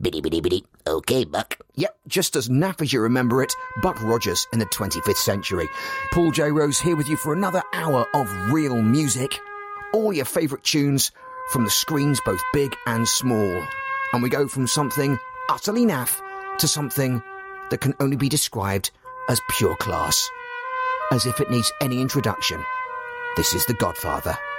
Biddy, biddy, biddy. Okay, Buck. Yep, just as naff as you remember it, Buck Rogers in the 25th century. Paul J. Rose here with you for another hour of real music. All your favourite tunes from the screens both big and small. And we go from something utterly naff to something that can only be described as pure class. As if it needs any introduction, this is The Godfather.